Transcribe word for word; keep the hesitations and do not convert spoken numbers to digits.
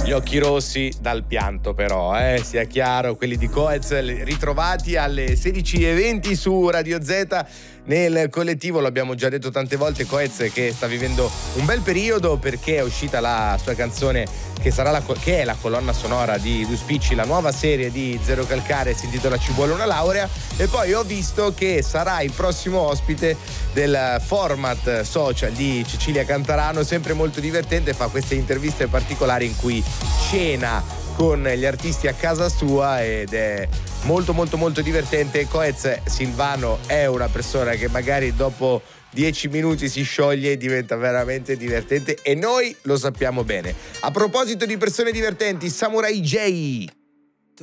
Gli occhi rossi dal pianto però, eh, sia chiaro, quelli di Coez ritrovati alle sedici e venti su Radio Z. Nel collettivo, lo abbiamo già detto tante volte, Coez che sta vivendo un bel periodo perché è uscita la sua canzone che sarà la, che è la colonna sonora di Due Spicci, la nuova serie di Zero Calcare, si intitola Ci vuole una laurea. E poi ho visto che sarà il prossimo ospite del format social di Cecilia Cantarano, sempre molto divertente, fa queste interviste particolari in cui cena con gli artisti a casa sua ed è molto molto molto divertente. Coez Silvano è una persona che magari dopo dieci minuti si scioglie e diventa veramente divertente, e noi lo sappiamo bene. A proposito di persone divertenti, Samurai J.